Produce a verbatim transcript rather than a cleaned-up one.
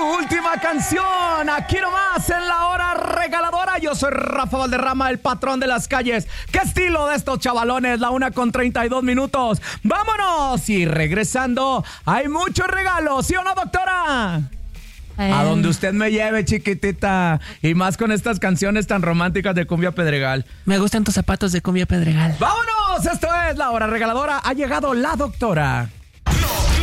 última canción, aquí nomás en la hora regaladora. Yo soy Rafa Valderrama, el patrón de las calles. ¿Qué estilo de estos chavalones? La una con treinta y dos minutos. ¡Vámonos! Y regresando, hay muchos regalos, ¿sí o no, doctora? Eh. A donde usted me lleve, chiquitita. Y más con estas canciones tan románticas de Cumbia Pedregal. Me gustan tus zapatos de Cumbia Pedregal. ¡Vámonos! Esto es la hora regaladora. Ha llegado la doctora.